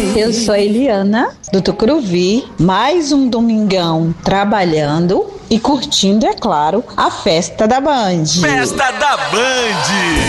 Eu sou a Eliana, do Tucuruvi. Mais um domingão trabalhando e curtindo, é claro, a festa da Band. Festa da Band!